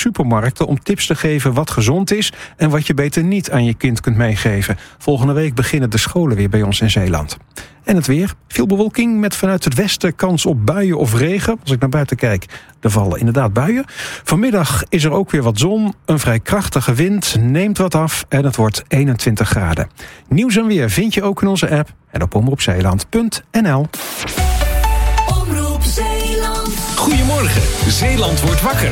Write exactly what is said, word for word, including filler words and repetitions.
supermarkten om tips te geven wat gezond is en wat je beter niet aan je kind kunt meegeven. Volgende week beginnen de scholen weer bij ons in Zeeland. En het weer. Veel bewolking met vanuit het westen kans op buien of regen. Als ik naar buiten kijk, er vallen inderdaad buien. Vanmiddag is er ook weer wat zon. Een vrij krachtige wind neemt wat af en het wordt eenentwintig graden. Nieuws en weer vind je ook in onze app en op omroep zeeland punt n l. Omroep Zeeland. Goedemorgen, Zeeland wordt wakker.